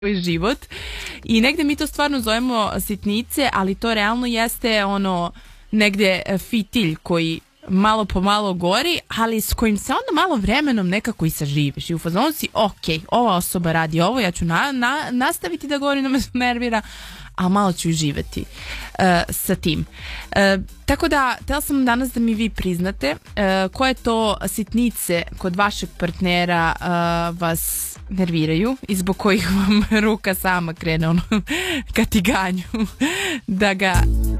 život i negde mi to stvarno zovemo sitnice, ali to realno jeste ono negde fitilj koji malo po malo gori, ali s kojim se onda malo vremenom nekako i saživiš i u fazonu si, ok, ova osoba radi ovo, ja ću nastaviti da govorim da me nervira, a malo ću živeti sa tim. Tako da, htjela sam danas da mi vi priznate koje to sitnice kod vašeg partnera vas nerviraju i zbog kojih vam ruka sama krene ono ka tiganju da ga